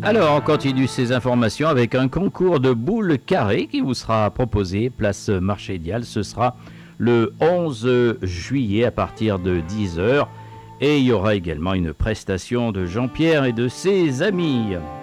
Alors, on continue ces informations avec un concours de boules carrées qui vous sera proposé, place Marché Dial. Ce sera le 11 juillet à partir de 10 heures. Et il y aura également une prestation de Jean-Pierre et de ses amis.